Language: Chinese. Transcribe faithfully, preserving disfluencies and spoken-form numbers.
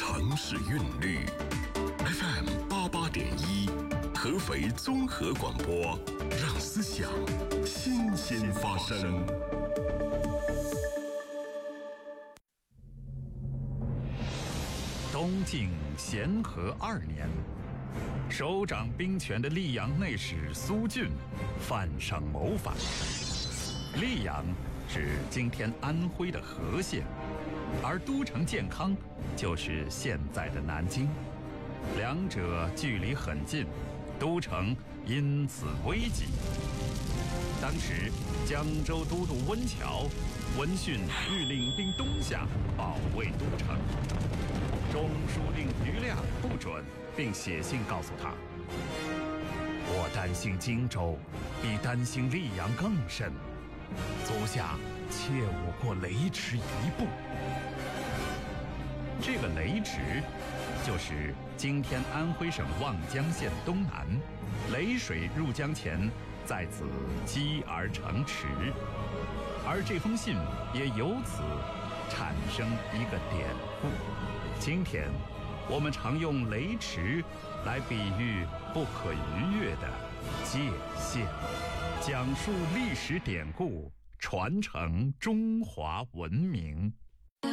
城市韵律 F M 八八点一，合肥综合广播，让思想新鲜发生。 东晋咸和二年，手掌兵权的溧阳内史苏峻犯上谋反。溧阳是今天安徽的和县，而都城建康就是现在的南京，两者距离很近，都城因此危急。当时江州都督温峤闻讯欲领兵东下保卫都城，中书令余亮不准，并写信告诉他：我担心荆州，比担心溧阳更甚，足下切勿过雷池一步。这个雷池就是今天安徽省望江县东南，雷水入江前在此积而成池，而这封信也由此产生一个典故。今天我们常用雷池来比喻不可逾越的界限，讲述历史典故，传承中华文明。